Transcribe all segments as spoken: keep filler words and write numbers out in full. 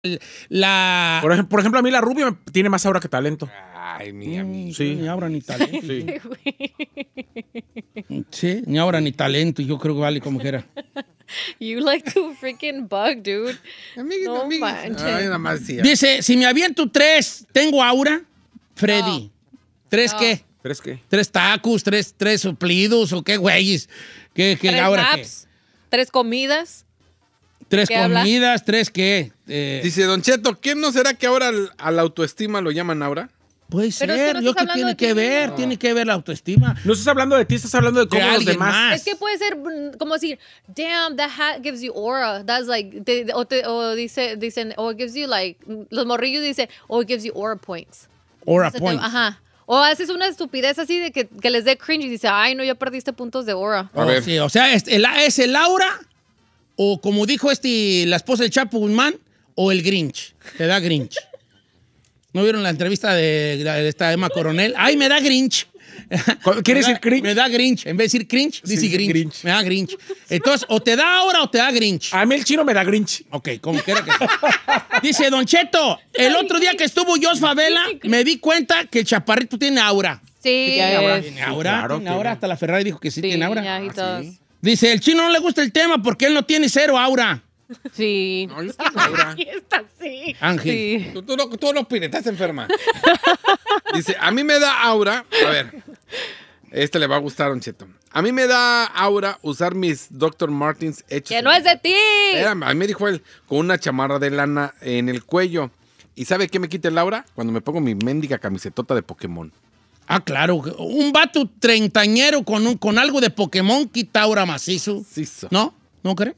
la... Por ejemplo, por ejemplo, a mí la rubia me- tiene más aura que talento. Ay, mi amigo. Sí, ni aura ni talento. Sí. Sí, ni aura ni talento. Yo creo que vale como quiera. You like to freaking bug, dude. Amigo, No amigo. manches. Ay, nada más decía. Dice, si me aviento tres, ¿tengo aura? Freddy. No. ¿Tres No. qué? ¿Crees que? ¿Tres tacos? ¿Tres, tres suplidos? ¿O qué güeyes? ¿Qué, qué Tres aura qué? naps, tres comidas. ¿Tres ¿Qué habla? comidas? ¿Tres qué? Eh, Dice Don Cheto, ¿qué no será que ahora al, a la autoestima lo llaman aura? puede Pero es que ser. no Yo estás que hablando tiene de que ti ver. mismo. Tiene que ver la autoestima. No estás hablando de ti, estás hablando de cómo De los alguien demás. más. Es que puede ser mm, como decir, damn, that hat gives you aura. That's like, te- o, te- o dice, dicen, o it gives you like, los morrillos dicen, o it gives you aura points. Aura O sea, te- point. Ajá. O haces una estupidez así de que, que les dé cringe y dice, ay, no, ya perdiste puntos de aura. A Oh, ver. sí, o sea, es el, es el aura, o como dijo este, la esposa del Chapo Guzmán, o el Grinch. Te da Grinch. ¿No vieron la entrevista de, de esta Emma Coronel? ¡Ay, me da Grinch! ¿Quiere Me da- decir cringe? Me da Grinch. En vez de decir cringe, dice sí, Grinch. Grinch. Me da Grinch. Entonces, o te da aura o te da Grinch. A mí el chino me da Grinch. Ok, como quiera que sea. Dice Don Cheto, el otro día que estuvo Jos Favela, me di cuenta que el chaparrito tiene aura. Sí. tiene aura. Tiene Sí, aura, claro, tiene aura. tiene. Hasta la Ferrari dijo que sí, tiene aura. Yeah, he does. Dice, el chino no le gusta el tema porque él no tiene cero aura. Sí. No, yo tengo aura. Aquí está así. Ángel. Sí. Tú, tú no, tú no opines, estás enferma. Dice, a mí me da aura. A ver, este le va a gustar, Don Cheto. A mí me da aura usar mis doctor Martens hechos. Que en- no es de ti. Espérame, a mí me dijo él, con una chamarra de lana en el cuello. ¿Y sabe qué me quita el aura? Cuando me pongo mi mendiga camisetota de Pokémon. Ah, claro. Un vato treintañero con, un- con algo de Pokémon quita aura macizo. Sí, so. ¿No? ¿No cree?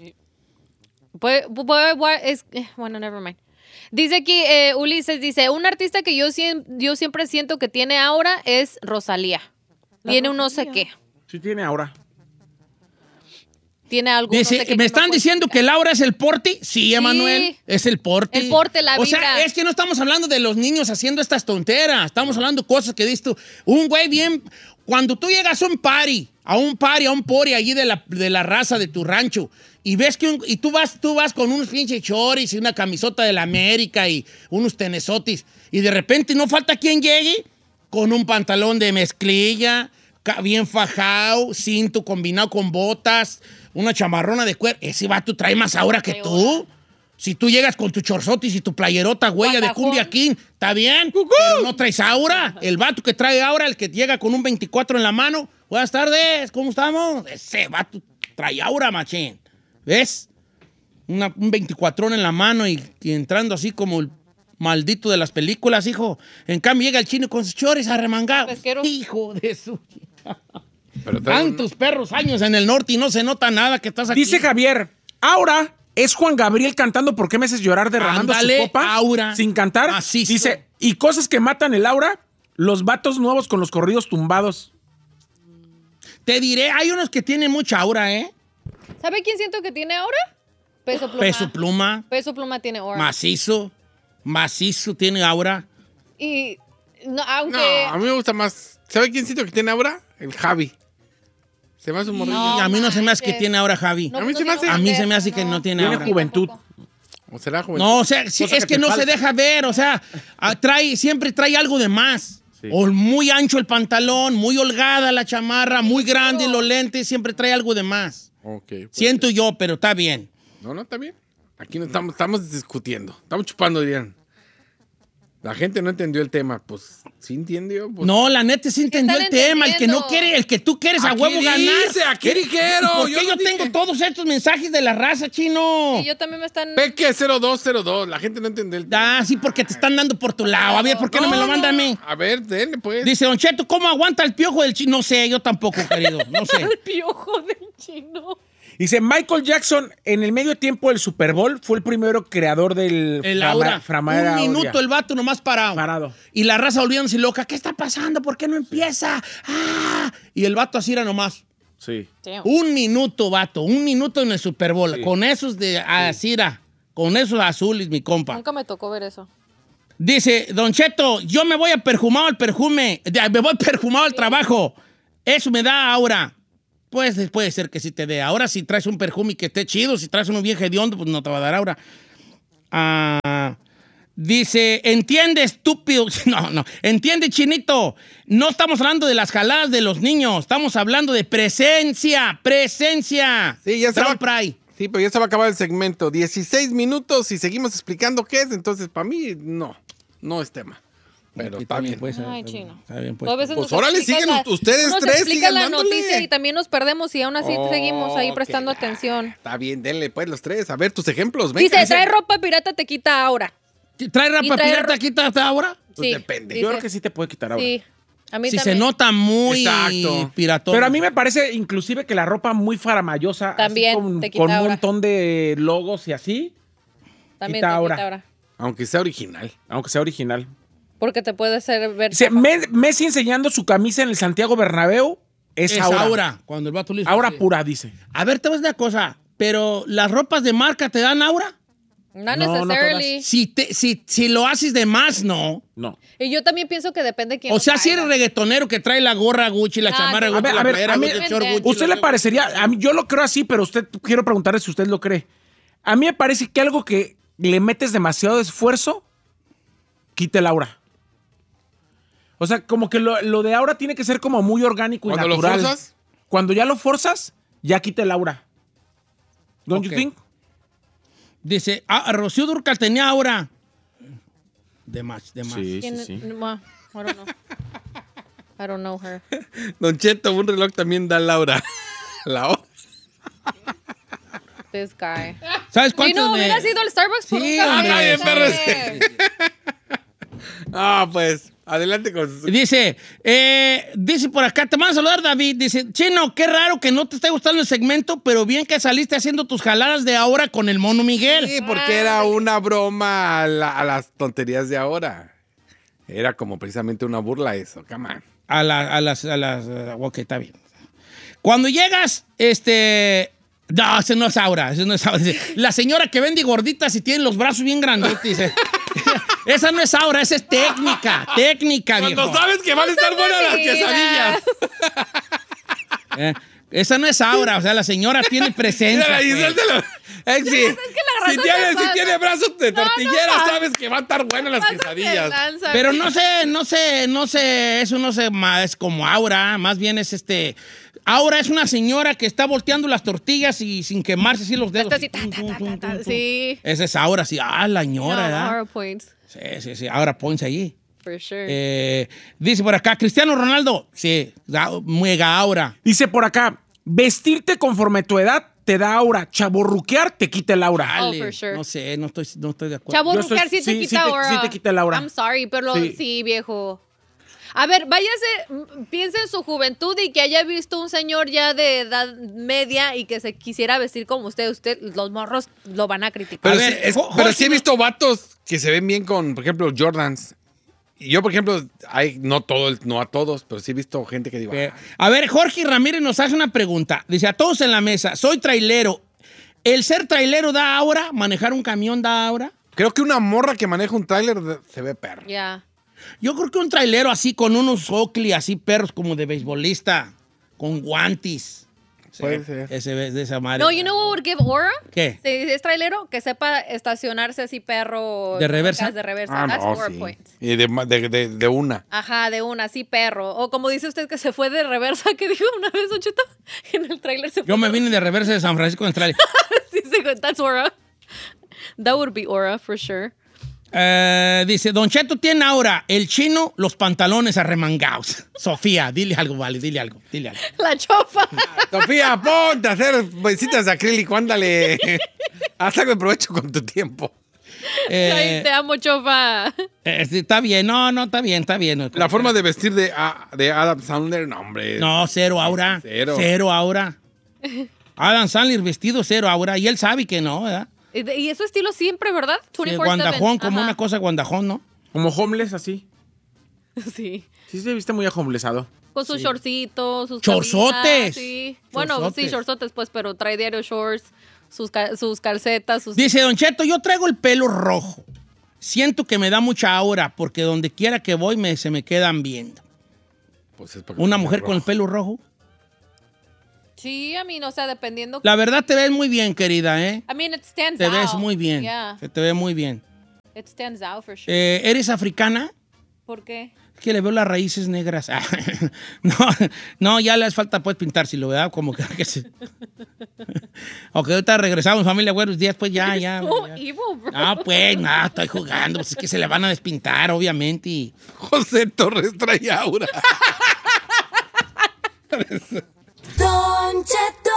Puede- puede- puede- es- eh, bueno, never mind. Dice aquí, eh, Ulises dice, un artista que yo, siem- yo siempre siento que tiene aura es Rosalía. Tiene un no sé qué. Sí tiene aura. Tiene algo, Dice, no sé qué ¿me que están no diciendo que el aura es el porte? Sí, Emanuel, es el porte. El porte, la O sea, vibra. es que no estamos hablando de los niños haciendo estas tonteras. Estamos hablando de cosas que dices tú. Un güey bien... Cuando tú llegas a un party, a un party, a un pori allí de la, de la raza de tu rancho, y ves que un- y tú vas, tú vas con unos pinches choris y una camisota de la América y unos tenesotis, y de repente no falta quien llegue con un pantalón de mezclilla, ca- bien fajado, cinto combinado con botas, una chamarrona de cuero. Ese vato trae más aura que Trae tú. Si tú llegas con tu chorzotis y tu playerota huella de Guatajón. cumbia king, está bien, pero no traes aura. El vato que trae aura, el que llega con un veinticuatro en la mano, buenas tardes, ¿cómo estamos? Ese vato trae aura, machín. ¿Ves? Una- un veinticuatro en la mano y, y entrando así como el maldito de las películas, hijo. En cambio llega el chino con sus chores arremangados. Pesquero. Hijo de su... Pero traigo un- Tantos perros años en el norte y no se nota nada que estás aquí. Dice Javier, aura es Juan Gabriel cantando ¿Por qué me haces llorar derramando Ándale, su copa? aura. Sin cantar. Macizo. Dice, y cosas que matan el aura, los vatos nuevos con los corridos tumbados. Te diré, hay unos que tienen mucha aura, ¿eh? ¿Sabe quién siento que tiene aura? Peso Pluma. Peso pluma, Peso Pluma tiene aura. macizo, macizo tiene aura. Y no, No, aunque... a mí me gusta más. ¿Sabe quién siento que tiene aura? El Javi. Se me hace un morrillo. No, a mí no se me hace que manches. tiene aura, Javi. No, A mí no se me tiene hace- un a mí se peso, me hace que no tiene Tiene aura. juventud. ¿O será joven? No, o sea, sí, Cosa es que que te no falta. se deja ver, o sea, ah, trae, siempre trae algo de más. Sí. O muy ancho el pantalón, muy holgada la chamarra, muy grande los lentes, siempre trae algo de más. Ok. pues, Siento yo, pero está bien. No, no, está bien. Aquí no estamos, estamos discutiendo. Estamos chupando, dirían. La gente no entendió el tema. Pues, ¿sí entendió? Pues, No, la neta sí entendió el están tema, el que no entendiendo? quiere, el que tú quieres a Aquí huevo ganar. dice, aquí dijeron, ¿Por qué yo yo, no dije. tengo todos estos mensajes de la raza, chino? Y yo también me están... Peque cero dos cero dos. La gente no entendió el tema. Ah, sí, porque te están dando por tu lado. A ver, ¿por qué no, me lo manda a mí? A ver, denle, pues. Dice, Don Cheto, ¿cómo aguanta el piojo del chino? No sé, yo tampoco, querido, no sé. El piojo del chino. Dice, Michael Jackson, en el medio tiempo del Super Bowl, fue el primero creador del El frama- aura. framera Un aurea. minuto el vato nomás parado. Parado. Y la raza volviéndose loca. ¿Qué está pasando? ¿Por qué no empieza? ¡Ah! Y el vato así era nomás. Sí. Un minuto, vato. Un minuto en el Super Bowl. Sí. Con esos de Asira. Con esos azules, mi compa. Nunca me tocó ver eso. Dice, Don Cheto, yo me voy a perfumado al perfume. de- Me voy perfumado al trabajo. Eso me da aura. Pues puede ser que sí te dé. Ahora si traes un perfume que esté chido, si traes uno bien hediondo, pues no te va a dar aura. Ah, dice, entiende, estúpido. No, no. Entiende, chinito. No estamos hablando de las jaladas de los niños. Estamos hablando de presencia. Presencia. Sí, ya se Brown va. Pride. Sí, pero ya se va a acabar el segmento. dieciséis minutos y seguimos explicando qué es. Entonces, para mí, no. No es tema. Pero Aquí está también bien. puede ser. Ay, chino. Está bien, pues. A veces Pues nos órale, explica siguen la- ustedes nos tres, explica sigan la dándole. noticia y también nos perdemos y aún así Oh, seguimos ahí que prestando la- atención. Está bien, denle pues los tres. A ver tus ejemplos. Venga, Dice, dice- trae ropa pirata te quita ahora. ¿Trae rapa Y trae pirata ro- aquí hasta ahora? Pues Sí, depende. dice. Yo creo que sí te puede quitar ahora. Sí, a mí Si también. se nota muy Exacto. piratón. Pero a mí me parece inclusive que la ropa muy faramayosa, así También con, te quita con un ahora. montón de logos y así, También quita te ahora. quita ahora. Aunque sea original. aunque sea original. Porque te puede hacer ver. Dice, Me- Messi enseñando su camisa en el Santiago Bernabéu es, es ahora. ahora. Cuando el vato le hizo Ahora así. pura, dice. A ver, te voy a decir una cosa. Pero las ropas de marca te dan aura. Not No, no necessarily. Si, te, si, si lo haces de más, no. No. Y yo también pienso que depende de quién O lo sea, si traiga. eres reggaetonero que trae la gorra Gucci, la Ah, chamarra no. Gucci, A ver, la a ver, playera a mí- Gucci, el short Depende. Gucci, ¿Usted lo- le parecería? A mí, yo lo creo así, pero usted quiero preguntarle si usted lo cree. A mí me parece que algo que le metes demasiado esfuerzo, quite el aura. O sea, como que lo, lo de aura tiene que ser como muy orgánico y Cuando lo natural. forzas. Cuando ya lo forzas, ya quita el aura. ¿Don't Ok. you think? Dice, ah, Rocío Dúrcal tenía aura. De más, de más. ¿Quién- Well, I don't know. I don't know her. Don Cheto, un reloj también da Laura. La hora. This guy. ¿Sabes Y cuántos no, me- hubiera sido al Starbucks por Sí, un café. hombre, bien, perro, Sí. Ah, pues, adelante con su... Dice, eh, dice por acá, te mando a saludar, David. Dice, Chino, qué raro que no te esté gustando el segmento, pero bien que saliste haciendo tus jaladas de ahora con el mono Miguel. Sí, porque era una broma a, la- a las tonterías de ahora. Era como precisamente una burla eso, come on. A, la- a las, a las, uh, ok, está bien. Cuando llegas, este... No, ese no es aura, ese no es aura. Dice, la señora que vende gorditas y tiene los brazos bien grandotes, dice. Esa no es aura, esa es técnica, técnica, Cuando viejo. sabes que van a estar buenas las digas. quesadillas. Eh, esa no es aura, o sea, la señora tiene presencia. Mira, pues. Giselle te lo- Eh, sí. la si, razón tiene, se si pasa. tiene brazos de No, no, tortillera, no. sabes que van a estar buenas las Pasa que quesadillas. lanza. Pero no sé, no sé, no sé, eso no sé, ma- es como aura, más bien es este... Aura es una señora que está volteando las tortillas y sin quemarse así los dedos. Está así, ta, ta, ta, ta, ta, sí. Esa es aura, sí. Ah, la No, señora, ¿verdad? Aura points, Sí, sí, sí. Ahora ponse allí. for sure. Eh, dice por acá, Cristiano Ronaldo. Sí, da- mega aura. Dice por acá, vestirte conforme tu edad te da aura. Chaborruquear te quita el aura. Oh, Dale, for sure. no sé, no estoy, no estoy de acuerdo. Chavo Yo estoy- Rucar sí te sí, sí quita te- aura. sí te quita el aura. I'm sorry, pero Sí. sí, viejo. A ver, váyase, mm, piensa en su juventud y que haya visto un señor ya de edad media y que se quisiera vestir como usted. Usted, los morros lo van a criticar. Pero, A sí, ver, es- Jo- pero Jorge, sí he no- visto vatos que se ven bien con, por ejemplo, Jordans. Y yo, por ejemplo, hay, no todo, el- no a todos, pero sí he visto gente que digo, Eh, ah, A ver, Jorge Ramírez nos hace una pregunta. Dice, a todos en la mesa, soy trailero. ¿El ser trailero da aura? ¿Manejar un camión da aura? creo que una morra que maneja un tráiler de- se ve perro. Ya. Yo creo que un trailero así con unos Oakley, así perros como de beisbolista, con guantes. Puede Sí, ser. Ese de esa madre. No, you know what would give aura? ¿Qué? Si es trailero, que sepa estacionarse así perro. ¿De reversa? De reversa. Ah, That's no, aura sí. points. Y de, ma- de, de- de una. Ajá, de una, así perro. O como dice usted que se fue de reversa, que dijo una vez, Ochito, en el trailer se fue. Yo me vine de reversa de San Francisco en el trailer. Sí, sí, that's aura. That would be aura, for sure. Eh, dice, Don Cheto tiene aura, el chino, los pantalones arremangados. Sofía, dile algo, vale, dile algo, dile algo. La chofa. Sofía, ponte a hacer bolsitas de acrílico, ándale. Haz algo de provecho con tu tiempo. Eh, Ay, te amo, chofa. eh, sí, está bien, no, no, está bien, está bien. La forma de vestir de, ah, de Adam Sandler, no, hombre. No, cero aura. Cero. Cero aura. Adam Sandler vestido cero aura. Y él sabe que no, ¿verdad? Y de- y es su estilo siempre, ¿verdad? Sí, veinticuatro guandajón, siete. como Ajá. una cosa guandajón, ¿no? Como homeless así. Sí. Sí se viste muy ahomlessado. Con sus shortcitos, sus Chorzotes. camisas, sí. Bueno, Chorzotes. sí, shortzotes, pues, pero trae diario shorts, sus, ca- sus calcetas, sus... Dice, Don Cheto, yo traigo el pelo rojo. Siento que me da mucha aura porque donde quiera que voy me, se me quedan viendo. Pues es porque ¿Una tiene mujer con el rojo. pelo rojo? Sí, I mean, o sea, dependiendo. La verdad te ves muy bien, querida, ¿eh? I mean, it stands Te out. ves muy bien. Yeah. Se te ve muy bien. It stands out for sure. Eh, ¿Eres africana? ¿Por qué? Es que le veo las raíces negras. Ah, no, no, ya les falta pues pintárselo, ¿verdad? Como que... que se... ok, ahorita regresamos, familia. Buenos días, pues ya, ya. So ya. evil, bro. No, pues, no, estoy jugando. Pues es que se le van a despintar, obviamente. Y... José Torres trae aura. Don Cheto.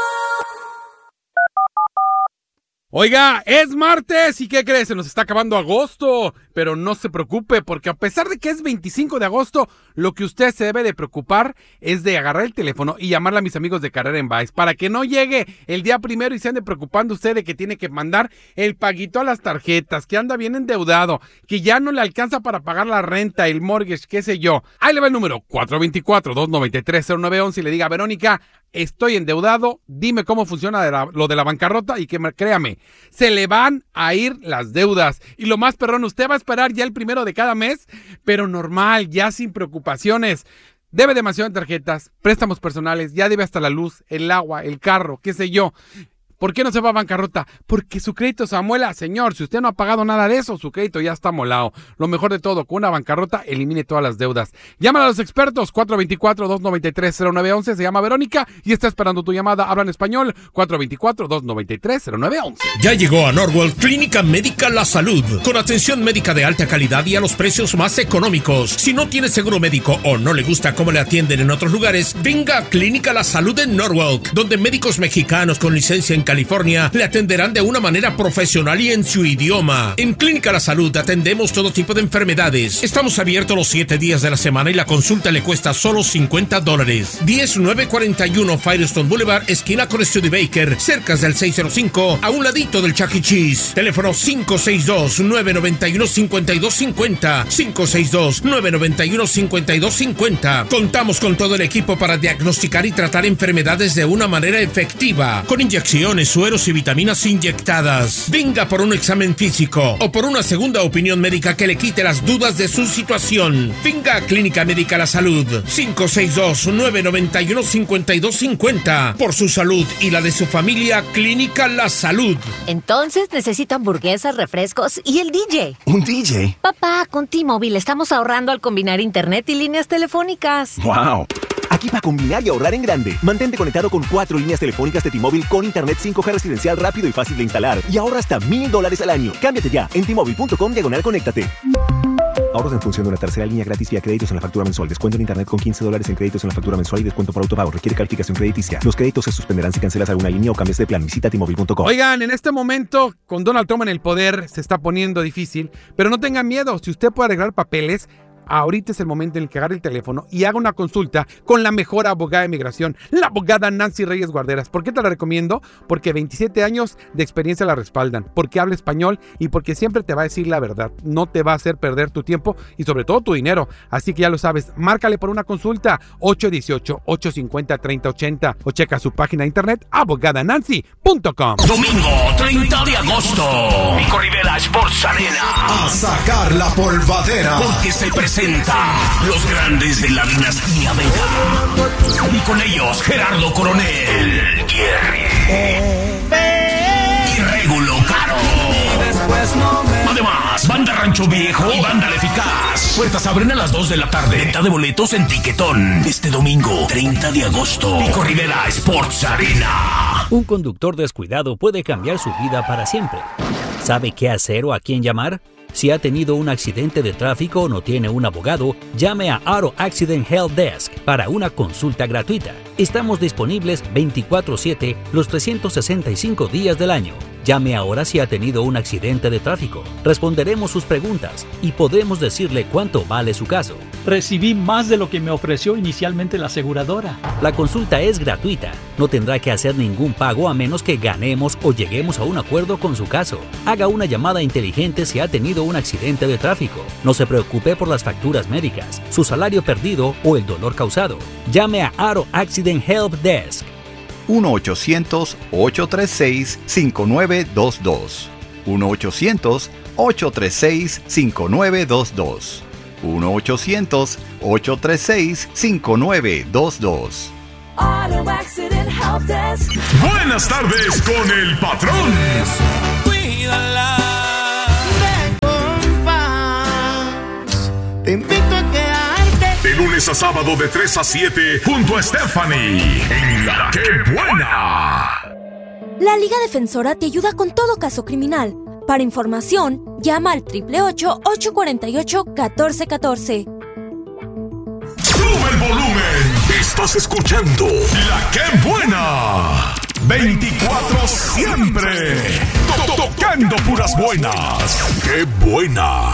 Oiga, es martes y ¿qué crees? Se nos está acabando agosto, pero no se preocupe porque a pesar de que es veinticinco de agosto, lo que usted se debe de preocupar es de agarrar el teléfono y llamarle a mis amigos de Carrera en Vice para que no llegue el día primero y se ande preocupando usted de que tiene que mandar el paguito a las tarjetas, que anda bien endeudado, que ya no le alcanza para pagar la renta, el mortgage, qué sé yo. Ahí le va el número cuatro dos cuatro, dos nueve tres, cero nueve uno uno y le diga, Verónica, estoy endeudado, dime cómo funciona de la, lo de la bancarrota y que me, créame, se le van a ir las deudas. Y lo más perrón, usted va a esperar ya el primero de cada mes, pero normal, ya sin preocupaciones. Debe demasiado en tarjetas, préstamos personales, ya debe hasta la luz, el agua, el carro, qué sé yo. ¿Por qué no se va a bancarrota? Porque su crédito se amuela. Señor, si usted no ha pagado nada de eso, su crédito ya está amolado. Lo mejor de todo, con una bancarrota, elimine todas las deudas. Llámala a los expertos, cuatro dos cuatro, dos nueve tres, cero nueve uno uno. Se llama Verónica y está esperando tu llamada. Habla en español, cuatro dos cuatro, dos nueve tres, cero nueve uno uno. Ya llegó a Norwell Clínica Médica La Salud, con atención médica de alta calidad y a los precios más económicos. Si no tiene seguro médico o no le gusta cómo le atienden en otros lugares, venga a Clínica La Salud en Norwalk, donde médicos mexicanos con licencia en California le atenderán de una manera profesional y en su idioma. En Clínica La Salud atendemos todo tipo de enfermedades. Estamos abiertos los siete días de la semana y la consulta le cuesta solo cincuenta dólares. diez nueve cuarenta y uno Firestone Boulevard, esquina con Studebaker, cerca del seiscientos cinco, a un ladito del Chuck E. Cheese. Teléfono cinco seis dos, nueve nueve uno, cinco dos cinco cero, cinco seis dos, nueve nueve uno, cinco dos cinco cero. Contamos con todo el equipo para diagnosticar y tratar enfermedades de una manera efectiva, con inyecciones, sueros y vitaminas inyectadas. Venga por un examen físico o por una segunda opinión médica que le quite las dudas de su situación. Venga a Clínica Médica La Salud, cinco seis dos, nueve nueve uno, cinco dos cinco cero. Por su salud y la de su familia, Clínica La Salud. Entonces necesito hamburguesas, refrescos y el D J. ¿Un D J? Papá, con T-Mobile estamos ahorrando al combinar internet y líneas telefónicas. ¡Wow! Aquí para combinar y ahorrar en grande. Mantente conectado con cuatro líneas telefónicas de T-Mobile con internet cinco G residencial rápido y fácil de instalar. Y ahorra hasta mil dólares al año. Cámbiate ya en T-Mobile punto com diagonal conéctate. Ahorros en función de una tercera línea gratis vía créditos en la factura mensual. Descuento en internet con quince dólares en créditos en la factura mensual y descuento por autopago. Requiere calificación crediticia. Los créditos se suspenderán si cancelas alguna línea o cambias de plan. Visita T Mobile punto com. Oigan, en este momento, con Donald Trump en el poder, se está poniendo difícil, pero no tengan miedo. Si usted puede arreglar papeles, ahorita es el momento en el que agarre el teléfono y haga una consulta con la mejor abogada de migración, la abogada Nancy Reyes Guarderas. ¿Por qué te la recomiendo? Porque veintisiete años de experiencia la respaldan, porque habla español y porque siempre te va a decir la verdad. No te va a hacer perder tu tiempo y sobre todo tu dinero. Así que ya lo sabes, márcale por una consulta ocho uno ocho, ocho cinco cero, tres cero ocho cero o checa su página de internet abogada nancy punto com. Domingo treinta de agosto, Nico Rivera Sports Arena. A sacar la polvadera. Porque se presenta los grandes de la dinastía Vega. Y con ellos Gerardo Coronel, Jerry y Regulo Caro. Además, Banda Rancho Viejo y Banda La Eficaz. Puertas abren a las dos de la tarde. Venta de boletos en Tiquetón. Este domingo treinta de agosto, Nico Rivera Sports Arena. Un conductor descuidado puede cambiar su vida para siempre. ¿Sabe qué hacer o a quién llamar? Si ha tenido un accidente de tráfico o no tiene un abogado, llame a Auto Accident Help Desk para una consulta gratuita. Estamos disponibles veinticuatro siete los trescientos sesenta y cinco días del año. Llame ahora si ha tenido un accidente de tráfico. Responderemos sus preguntas y podremos decirle cuánto vale su caso. Recibí más de lo que me ofreció inicialmente la aseguradora. La consulta es gratuita. No tendrá que hacer ningún pago a menos que ganemos o lleguemos a un acuerdo con su caso. Haga una llamada inteligente si ha tenido un accidente de tráfico. No se preocupe por las facturas médicas, su salario perdido o el dolor causado. Llame a Auto Accident Help Desk. uno ochocientos, ocho tres seis, cinco nueve dos dos. uno ochocientos, ocho tres seis, cinco nueve dos dos. uno ochocientos, ocho tres seis, cinco nueve dos dos. Auto Accident Help Desk. Buenas tardes con el patrón. Cuídala. Te invito a quedarte. De lunes a sábado de tres a siete junto a Stephanie en La Que Buena. La Liga Defensora te ayuda con todo caso criminal. Para información, llama al triple ocho, ocho cuatro ocho, uno cuatro uno cuatro. ¡Sube el volumen! Estás escuchando La Que Buena. veinticuatro siempre. To- Tocando puras buenas. ¡Qué buena!